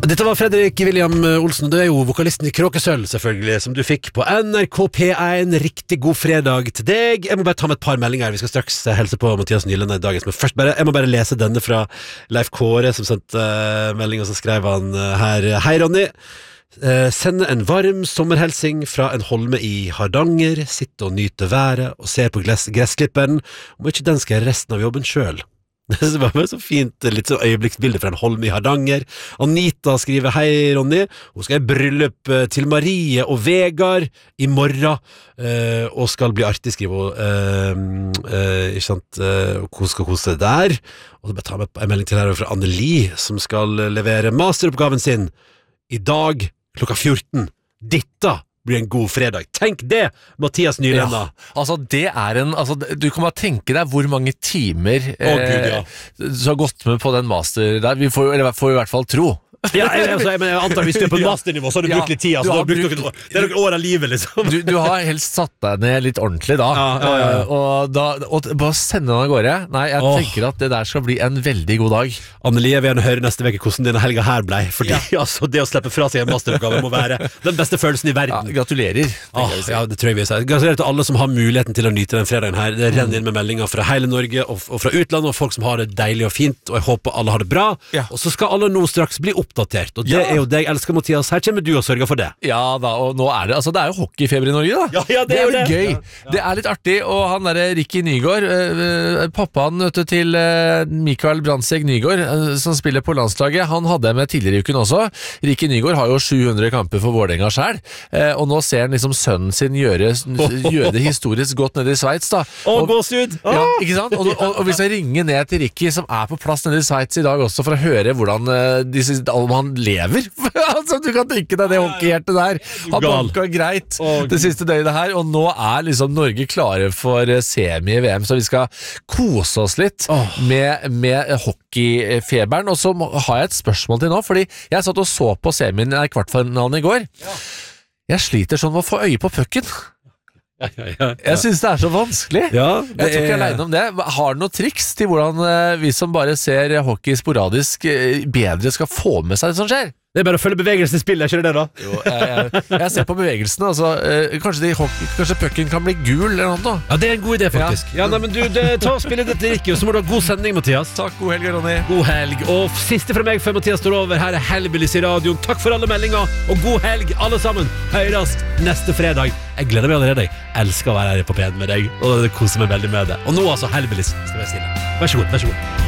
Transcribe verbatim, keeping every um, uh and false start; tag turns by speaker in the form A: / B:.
A: Dette var Fredrik William Olsen. Du er jo vokalisten i Kråkesølv, selvfølgelig, som du fikk på N R K P én. Riktig god fredag til deg. Jeg må bare ta med et par meldinger. Vi skal straks helse på Mathias Nyland i dagens. Men først bare, jeg må bare lese denne fra Leif Kåre, som sendte uh, melding, og så skrev han uh, her. Hei, Ronny. Uh, sende en varm sommerhelsing fra en holme i Hardanger. Sitte og nyte været og ser på gressklipperen. Om ikke den skal gjøre resten av jobben selv. Det var så fint, litt så øyeblikksbilde fra en holme i Hardanger. Anita skriver: hei Ronny, hun skal i bryllup til Marie og Vegard i morgen, uh, og skal bli artig, skriver hun. uh, uh, Ikke sant, uh, hun skal kose det der. Og så bare ta med en melding til her fra Anneli, som skal levere masteroppgaven sin i dag klokka fjorten. Dette blir en god fredag. Tenk det, Mathias Nylenda.
B: Ja, altså det er en altså, du kan bare tenke deg hvor mange timer
A: Å, Gud, ja.
B: eh, så har gått med på den master der. Vi får, eller får i hvert fall tro.
A: Ja, jeg, altså, jeg, jeg antar hvis du er på masternivå, så har du
B: Ja,
A: brukt litt tid. Altså,
B: du
A: du
B: har
A: har brukt
B: brukt-
A: noen, det er noen år av livet, liksom.
B: Du, du har helst satt deg ned litt ordentlig da,
A: Ja, ja, ja.
B: Eh, og, da og bare sende den av gårde. Nei, jeg
A: Åh.
B: tenker at det der skal bli en veldig god dag.
A: Anneli, jeg vil gjerne høre neste veke hvordan denne helga her ble. Fordi altså, det å slippe fra seg en masteroppgave må være den beste følelsen i
B: Ja,
A: verden.
B: gratulerer.
A: Åh, ja, det tror jeg vi sier. Gratulerer til alle som har muligheten til å nyte den fredagen her. Det renner inn med meldinger fra hele Norge og, og fra utlandet, og folk som har det deilig og fint, og jeg håper alle har det bra.
B: Ja.
A: Og så skal alle nå straks bli oppdatert, og det
B: Ja.
A: er jo det jeg elsker, Mathias. Her kommer du og sørger for det.
B: Ja da, og nå er det altså det er jo hockeyfeber i Norge da.
A: Ja, ja, det er jo
B: litt
A: det.
B: gøy.
A: Ja, ja.
B: Det er litt artig, og han derre Ricky Nygaard, øh, pappaen vet du, til øh, Mikael Brandtzæg Nygaard, øh, som spiller på landslaget, han hadde jeg med tidligere i uken også. Ricky Nygaard har jo sju hundre kamper for Vålerenga selv, øh, og nå ser han liksom sønnen sin gjøre, gjøre det historisk godt nede i Sveits da.
A: Å,
B: Og-
A: gåsehud!
B: Ja, ikke sant? Og, og, og hvis jeg ringer ned til Ricky, som er på plass nede i Sveits i dag også, for å høre hvordan uh, disse, om han lever. Altså, du kan tenke deg det hockeyhjertet der. Han
A: Gal.
B: banka greit
A: Å,
B: det siste døgnet her, og nå er liksom Norge klare for eh, semi i V M, så vi skal kose oss litt
A: Åh.
B: med, med hockeyfeberen. Og så må- har jeg et spørsmål til nå, fordi jeg satt og så på semien i kvartfinalen i går. Jeg sliter sånn med å få øye på pucken.
A: Ja, ja, ja.
B: Jeg synes det er så vanskelig.
A: Ja,
B: Jeg tror ikke jeg er alene om det. Har du noen triks til hvordan eh, vi som bare ser hockey sporadisk, eh, bedre skal få med seg det som skjer?
A: Det er bare å følge bevegelsen i spillet, ikke det da?
B: Jo, jeg, jeg, jeg ser på bevegelsen, altså, eh, kanskje, de hockey, kanskje pucken kan bli gul eller noe da?
A: Ja, det er en god idé, faktisk. Ja, nei, men du, det, ta og spille dette, Ricky, og så må du ha god sending, Mathias.
B: Takk, god helg, Ronny.
A: God helg, og siste fra meg før Mathias står over. Her er Hellbillies i radioen. Takk for alle meldinger, og god helg, alle sammen. Høyres neste fredag. Jeg gleder meg allerede. Jeg elsker å være her på P en med deg, og det koser meg veldig med det. Og nå altså, Hellbillies. Skal være stille. Vær så god, vær så god.